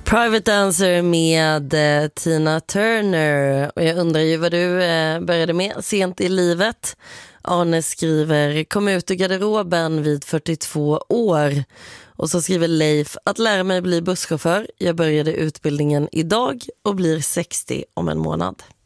Private Dancer med Tina Turner. Och jag undrar ju vad du började med sent i livet. Arne skriver, kom ut ur garderoben vid 42 år. Och så skriver Leif, att lära mig bli busschaufför. Jag började utbildningen idag och blir 60 om en månad.